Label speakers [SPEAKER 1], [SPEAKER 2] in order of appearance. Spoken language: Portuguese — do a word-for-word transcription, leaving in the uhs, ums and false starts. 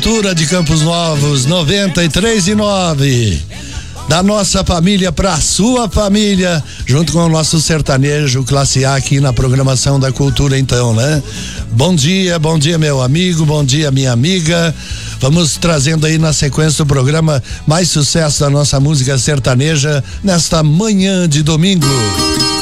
[SPEAKER 1] Cultura de Campos Novos, noventa e três e nove. Da nossa família para a sua família, junto com o nosso sertanejo classe A aqui na programação da Cultura, então, né? Bom dia, bom dia, meu amigo, bom dia, minha amiga. Vamos trazendo aí na sequência do programa mais sucesso da nossa música sertaneja nesta manhã de domingo.